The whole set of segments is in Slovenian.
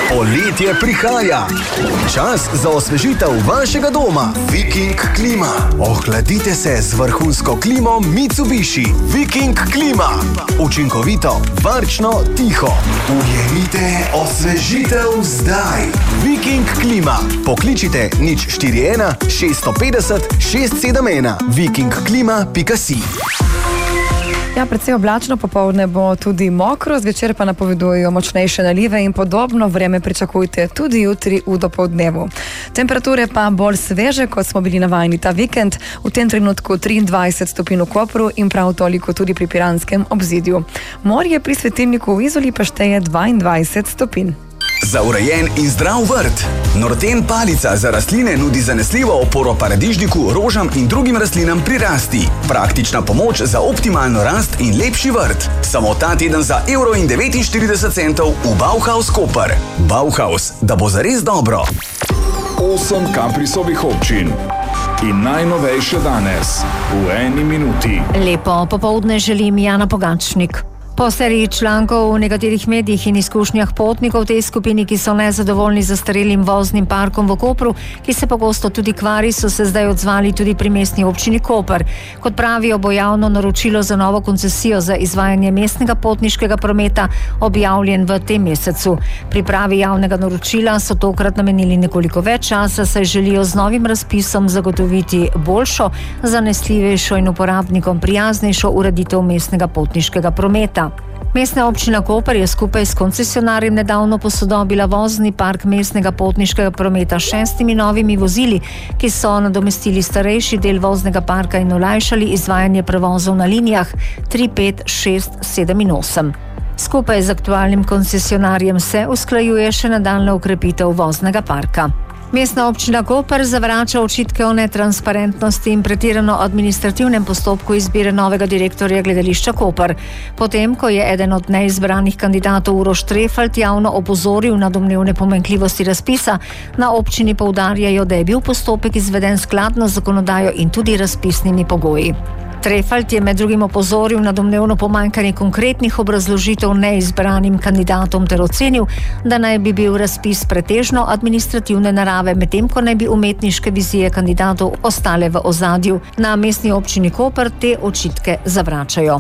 Poletje prihaja. Čas za osvežitev vašega doma. Viking klima. Ohladite se z vrhunsko klimo Mitsubishi. Viking klima. Učinkovito, varčno, tiho. Ujemite osvežitev zdaj. Viking klima. Pokličite 041 650 671. vikingklima.si. Ja, predvsej oblačno, popoldne bo tudi mokro, zvečer pa napovedujejo močnejše nalive in podobno vreme pričakujte tudi jutri v dopoldnevu. Temperature pa bolj sveže, kot smo bili navajeni ta vikend, v tem trenutku 23 stopinj v Kopru in prav toliko tudi pri Piranskem obzidju. Morje pri Svetilniku v Izoli pa šteje 22 stopinj. Za urejen in zdrav vrt. Norten palica za rastline nudi zanesljivo oporo paradižniku, rožam in drugim rastlinam pri rasti. Praktična pomoč za optimalno rast in lepši vrt. Samo ta teden za €1,49 v Bauhaus Koper. Bauhaus, da bo zares dobro. 8 Kaprisovih občin. In najnovejše danes v 1 minuti. Lepo popoldne želim Jana Pogačnik. Po seriji člankov v nekaterih medijih in izkušnjah potnikov v tej skupini, ki so nezadovoljni z zastarelim voznim parkom v Kopru, ki se pogosto tudi kvari, so se zdaj odzvali tudi pri mestni občini Koper. Kot pravijo, bo javno naročilo za novo koncesijo za izvajanje mestnega potniškega prometa objavljen v tem mesecu. Pripravi javnega naročila so tokrat namenili nekoliko več časa, saj želijo z novim razpisom zagotoviti boljšo, zanesljivejšo in uporabnikom prijaznejšo ureditev mestnega potniškega prometa. Mestna občina Koper je skupaj s koncesionarjem nedavno posodobila vozni park mestnega potniškega prometa s 6 novimi vozili, ki so nadomestili starejši del voznega parka in olajšali izvajanje prevozov na linijah 3, 5, 6, 7 in 8. Skupaj z aktualnim koncesionarjem se usklajuje še nadaljnja ukrepitev voznega parka. Mestna občina Koper zavrača očitke o netransparentnosti in pretirano administrativnem postopku izbire novega direktorja gledališča Koper. Potem, ko je eden od neizbranih kandidatov Uroš Trefalt javno opozoril na domnevne pomanjkljivosti razpisa, na občini poudarjajo, da je bil postopek izveden skladno z zakonodajo in tudi razpisnimi pogoji. Trefalt je med drugim opozoril na domnevno pomanjkanje konkretnih obrazložitev neizbranim kandidatom ter ocenil, da naj bi bil razpis pretežno administrativne narave, medtem ko naj bi umetniške vizije kandidatov ostale v ozadju. Na mestni občini Koper te očitke zavračajo.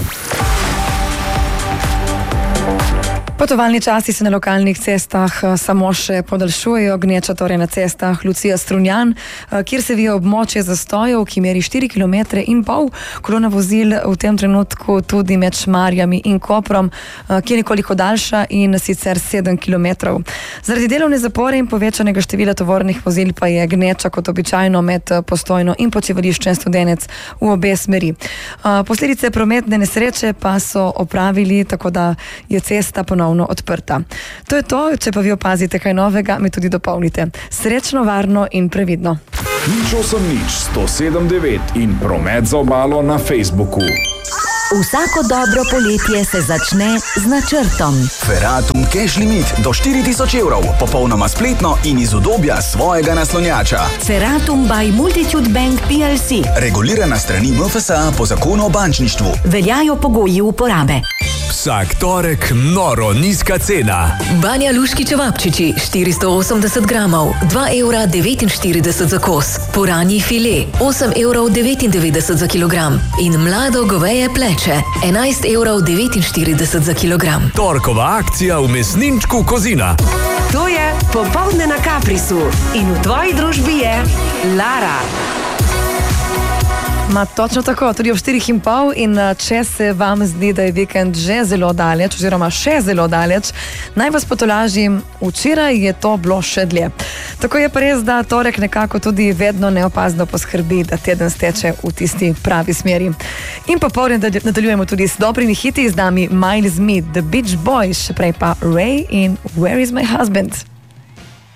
Potovalni časi se na lokalnih cestah samo še podaljšujejo, gneča torej na cestah Lucija Strunjan, kjer se vije območje zastojev, ki meri 4,5 km. Kolona vozil v tem trenutku tudi med Šmarjami in Koprom, ki je nekoliko daljša in sicer 7 km. Zaradi delovne zapore in povečanega števila tovornih vozil pa je gneča kot običajno med Postojno in Počivališčem Studenec v obe smeri. Posledice prometne nesreče pa so opravili, tako da je cesta ponovno odprta. To je to, če pa vi opazite kaj novega, mi tudi dopolnite. Srečno, varno in previdno. 089 in promet za obalo na Facebooku. Vsako dobro poletje se začne z načrtom. Ferratum Cash Limit do 4.000 evrov, popolnoma spletno in iz udobja svojega naslonjača. Ferratum by Multitude Bank PLC. Regulirana strani MFSA po zakonu o bančništvu. Veljajo pogoji uporabe. Vsak torek noro nizka cena. Banja Luški čevapčiči 480 gramov, 2,49 € za kos. Puranji file 8,99 € za kilogram. In mlado goveje pleče 11,49 € za kilogram. Torkova akcija v mesninčku Kozina. To je Popoldne na Kaprisu in v tvoji družbi je Lara. Ma točno tako, tudi ob 4,5 in če se vam zdi, da je vikend že zelo daleč, oziroma še zelo daleč, naj vas potolažim, včeraj je to bilo še dlje. Tako je pa res, da torek nekako tudi vedno neopazno poskrbi, da teden steče v tisti pravi smeri. In popoldne nadaljujemo tudi s dobrimi hiti, z nami Miles Smith, The Beach Boys, še prej pa Ray in Where is my husband?